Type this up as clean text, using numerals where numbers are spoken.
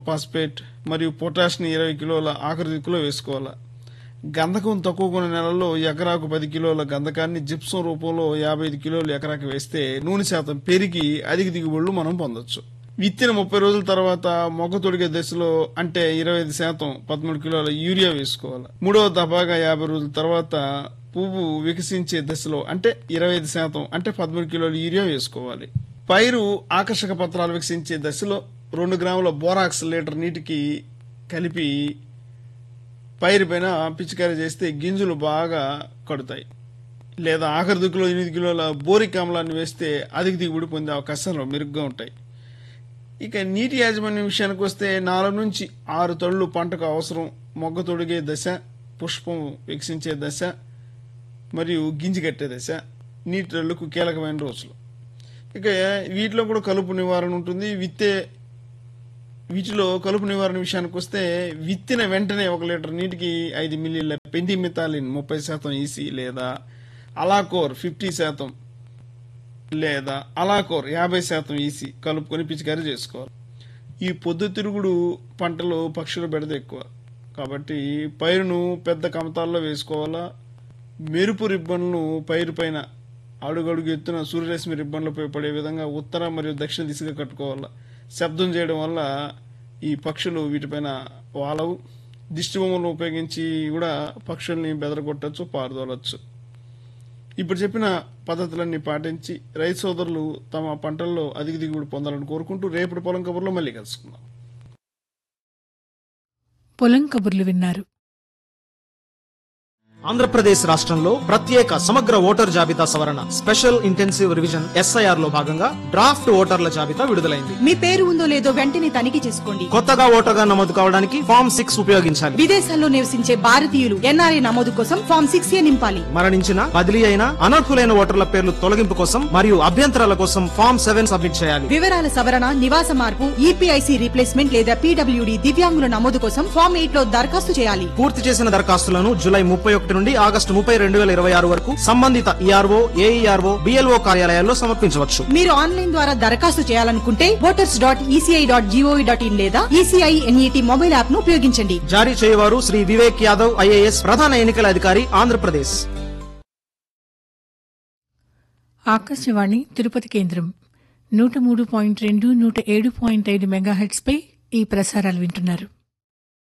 Phosphate మరియు పొటాష్ని 20 కిలోల ఆఖరి దిక్కులో వేసుకోవాలి. గంధకం తక్కువ ఉన్న నెలల్లో ఎకరాకు 10 కిలోల గంధకాన్ని జిప్సం రూపంలో 55 కిలోలు ఎకరాకి వేస్తే నూనె శాతం పెరిగి అధిక దిగుబడులు మనం పొందొచ్చు. విత్తిన 30 రోజుల తర్వాత మొగ్గ తొడిగే దశలో అంటే 25% 13 కిలోల యూరియా వేసుకోవాలి. మూడవ దఫాగా 50 రోజుల తర్వాత పువ్వు వికసించే దశలో అంటే 25% అంటే 13 కిలోల యూరియా వేసుకోవాలి. పైరు ఆకర్షక పత్రాలు వికసించే దశలో 2 గ్రాముల బోరాక్స్ లీటర్ నీటికి కలిపి పైరు పైన పిచికారీ చేస్తే గింజలు బాగా కడుతాయి. లేదా ఆఖరి దిక్కులో 8 కిలోల బోరిక్ ఆమ్లాన్ని వేస్తే అధిక దిగుబడి పొందే అవకాశాలు మెరుగ్గా ఉంటాయి. ఇక నీటి యాజమాన్యం విషయానికి వస్తే 4 నుంచి 6 తడులు పంటకు అవసరం. మొగ్గ తొడిగే దశ, పుష్పం వికసించే దశ మరియు గింజి కట్టే దశ నీటి తడులకు కీలకమైన రోజులు. ఇక వీటిలో కూడా కలుపు నివారణ ఉంటుంది. వీటిలో కలుపు నివారణ విషయానికి వస్తే విత్తిన వెంటనే 1 లీటర్ నీటికి 5 మిల్లీల పెండిమిథాలిన్ 30% ఈసీ లేదా అలాకోర్ 50% లేదా అలాకోర్ 50% ఈసీ కలుపుకొని పిచికారీ చేసుకోవాలి. ఈ పొద్దుతిరుగుడు పంటలో పక్షుల బెడద ఎక్కువ కాబట్టి పైరును పెద్ద కమతాల్లో వేసుకోవాలా. మెరుపు రిబ్బన్లు పైరు పైన అడుగడుగు ఎత్తున సూర్యరశ్మి రిబ్బన్లపై పడే విధంగా ఉత్తర మరియు దక్షిణ దిశగా కట్టుకోవాలి. శబ్దం చేయడం వల్ల ఈ పక్షులు వీటిపైన వాలవు. దిష్టి బొమ్మలను ఉపయోగించి కూడా పక్షుల్ని బెదరగొట్టచ్చు, పారదోలచ్చు. ఇప్పుడు చెప్పిన పద్ధతులన్నీ పాటించి రైతు సోదరులు తమ పంటల్లో అధిక దిగుబడి పొందాలని కోరుకుంటూ రేపటి పొలం కబుర్లో మళ్ళీ కలుసుకుందాం. పొలం కబుర్లు విన్నారు. ఆంధ్రప్రదేశ్ రాష్ట్రంలో ప్రత్యేక సమగ్ర ఓటర్ జాబితా సవరణ స్పెషల్ ఇంటెన్సివ్ రివిజన్ SIR లో భాగంగా డ్రాఫ్ట్ ఓటర్ల జాబితా విడుదలైంది. మీ పేరు ఉందో లేదో వెంటనే తనిఖీ చేసుకోండి. కొత్తగా ఓటర్గా నమోదు కావడానికి ఫామ్ 6 ఉపయోగించాలి. విదేశాల్లో నివసించే భారతీయులు NRI నమోదు కోసం ఫామ్ 6A నింపాలి. మరణించిన, బదిలీ అయిన, అనర్హులైన ఓటర్ల పేర్లు తొలగింపు కోసం మరియు అభ్యంతరాల కోసం ఫామ్ 7 సబ్మిట్ చేయాలి. వివరాల సవరణ, నివాస మార్పు, EPIC రీప్లేస్మెంట్ లేదా PWD దివ్యాంగుల నమోదు కోసం ఫామ్ 8 లో దరఖాస్తు చేయాలి. పూర్తి చేసిన దరఖాస్తులను జూలై 31 నుండి ఆగస్టు 30, 2026 వరకు సంబంధిత ERO, AERO, BLO కార్యాలయాల్లో సమర్పించవచ్చు. మీరు ఆన్లైన్ ద్వారా దరఖాస్తు చేయాలనుకుంటే voters.eci.gov.in లేదా ECI NET మొబైల్ యాప్ ను ఉపయోగించండి. జారీ చేయవారు శ్రీ వివేక్ యాదవ్ IAS, ప్రధాన ఎన్నికల అధికారి, ఆంధ్రప్రదేశ్. ఆకాశవాణి తిరుపతి కేంద్రం 103.2, 107.5 మెగాహెర్ట్జ్ పై ఈ ప్రసారాలు వింటున్నారు.